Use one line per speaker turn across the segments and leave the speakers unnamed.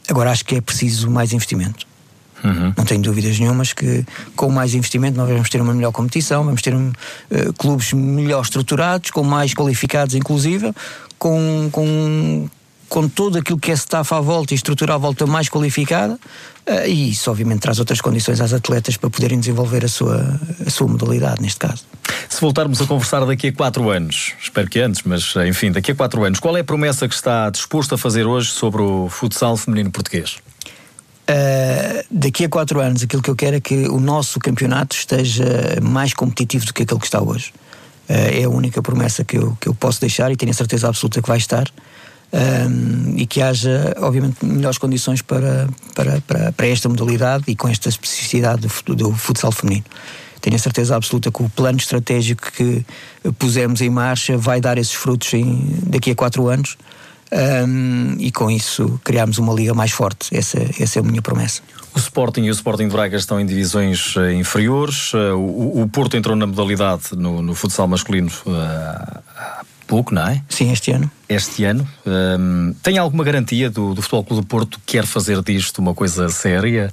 Agora acho que é preciso mais investimento. Não tenho dúvidas nenhumas que com mais investimento nós vamos ter uma melhor competição, vamos ter clubes melhor estruturados, com mais qualificados inclusive, com todo aquilo que é staff à volta e estrutura à volta mais qualificada, e isso obviamente traz outras condições às atletas para poderem desenvolver a sua modalidade neste caso.
Se voltarmos a conversar daqui a 4 anos, espero que antes, mas enfim, daqui a 4 anos, qual é a promessa que está disposto a fazer hoje sobre o futsal feminino português?
Daqui a 4 anos aquilo que eu quero é que o nosso campeonato esteja mais competitivo do que aquele que está hoje. É a única promessa que eu posso deixar, e tenho a certeza absoluta que vai estar, e que haja obviamente melhores condições para esta modalidade e com esta especificidade do futsal feminino. Tenho a certeza absoluta que o plano estratégico que pusemos em marcha vai dar esses frutos daqui a 4 anos. E com isso criámos uma liga mais forte. Essa é a minha promessa.
O Sporting e o Sporting de Braga estão em divisões inferiores. O Porto entrou na modalidade no futsal masculino há pouco, não é?
Sim, este ano.
Tem alguma garantia do Futebol Clube do Porto que quer fazer disto uma coisa séria?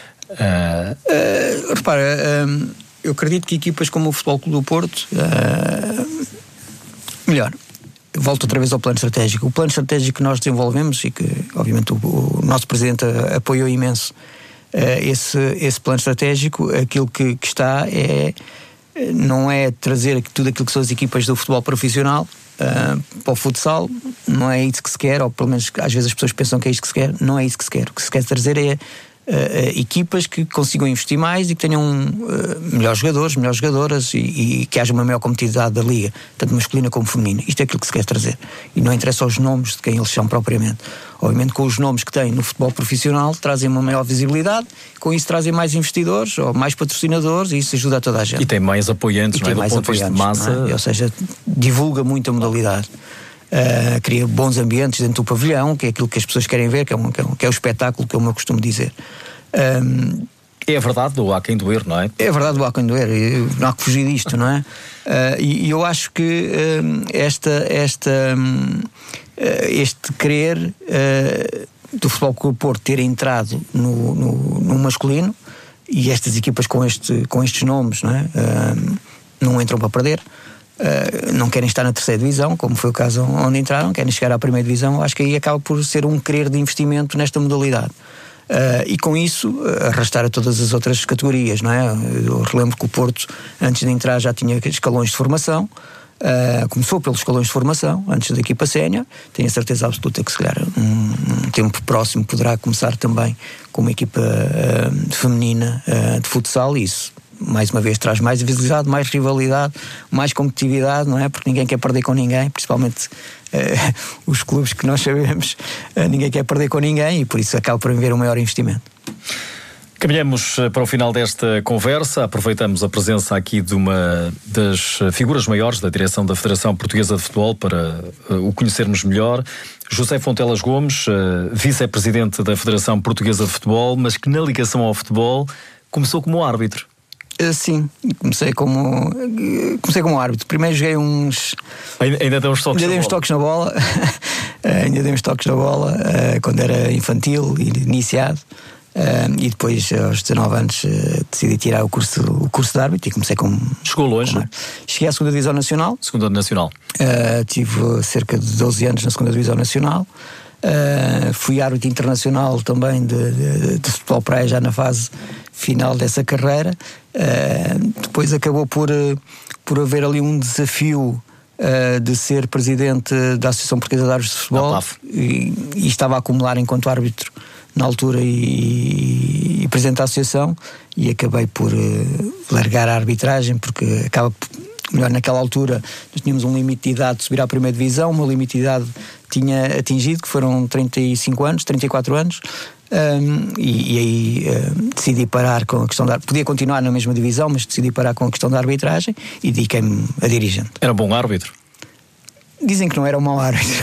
Repara, eu acredito que equipas como o Futebol Clube do Porto, melhor, volto outra vez ao plano estratégico. O plano estratégico que nós desenvolvemos, e que obviamente o nosso Presidente apoiou imenso esse plano estratégico, aquilo que está não é trazer tudo aquilo que são as equipas do futebol profissional para o futsal. Não é isso que se quer, ou pelo menos às vezes as pessoas pensam que é isso que se quer. Não é isso que se quer. O que se quer trazer é equipas que consigam investir mais e que tenham melhores jogadores, melhores jogadoras, e que haja uma maior competitividade da liga, tanto masculina como feminina. Isto é aquilo que se quer trazer, e não interessa os nomes de quem eles são propriamente. Obviamente com os nomes que têm no futebol profissional trazem uma maior visibilidade, com isso trazem mais investidores ou mais patrocinadores, e isso ajuda a toda a gente.
E tem mais apoiantes, não é? Do ponto de vista de massa.
Ou seja, divulga muito a modalidade. Cria bons ambientes dentro do pavilhão, que é aquilo que as pessoas querem ver, que é o espetáculo, que é o meu costume dizer.
É verdade, ou há quem doer, não é?
É verdade, ou há quem doer, não há que fugir disto, não é? E eu acho que este querer do Futebol Clube do Porto ter entrado no masculino, e estas equipas com estes nomes, não é? Não entram para perder. Não querem estar na terceira divisão, como foi o caso onde entraram, querem chegar à primeira divisão. Acho que aí acaba por ser um querer de investimento nesta modalidade, e com isso arrastar a todas as outras categorias, não é? Eu relembro que o Porto, antes de entrar, já tinha escalões de formação. Começou pelos escalões de formação, antes da equipa sénior. Tenho a certeza absoluta que se calhar um tempo próximo poderá começar também com uma equipa feminina de futsal, e isso mais uma vez traz mais visibilidade, mais rivalidade, mais competitividade, não é? Porque ninguém quer perder com ninguém, principalmente os clubes que nós sabemos, ninguém quer perder com ninguém, e por isso acaba por haver um maior investimento.
Caminhamos para o final desta conversa. Aproveitamos a presença aqui de uma das figuras maiores da direção da Federação Portuguesa de Futebol para o conhecermos melhor. José Fontelas Gomes, vice-presidente da Federação Portuguesa de Futebol, mas que na ligação ao futebol começou como árbitro.
Sim, comecei como árbitro. Primeiro joguei uns...
Ainda dei uns
toques na bola. Ainda dei uns toques na bola quando era infantil, iniciado. E depois, aos 19 anos, decidi tirar o curso de árbitro e comecei como...
Chegou longe?
Cheguei à 2ª Divisão Nacional.
Segunda Nacional.
Tive cerca de 12 anos na 2ª Divisão Nacional. Fui árbitro internacional também de futebol praia, já na fase final dessa carreira. Depois acabou por haver ali um desafio de ser presidente da Associação Portuguesa de Árbitros de Futebol, e estava a acumular enquanto árbitro na altura e presidente da associação, e acabei por largar a arbitragem, porque naquela altura nós tínhamos um limite de idade de subir à primeira divisão. O meu limite de idade tinha atingido, que foram 34 anos, e aí decidi parar com a questão da... Podia continuar na mesma divisão, mas decidi parar com a questão da arbitragem e dediquei-me a dirigente.
Era um bom árbitro?
Dizem que não era um mau árbitro.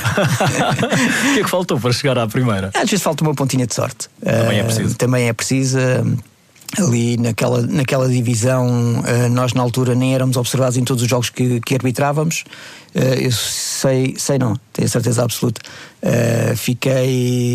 O que é que faltou para chegar à primeira?
Às vezes falta uma pontinha de sorte.
Também é preciso.
Ali naquela divisão, nós na altura nem éramos observados em todos os jogos que arbitrávamos. Eu sei não, tenho a certeza absoluta. Fiquei